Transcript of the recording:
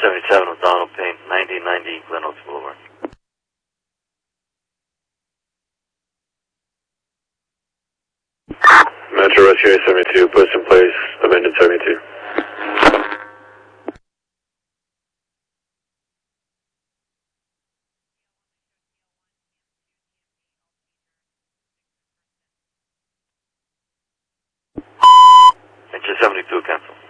77 with Donald Payne, 1990 Glen Oaks Boulevard. Metro Rescue 72, post in place, abandoned 72. Inch 72, cancel.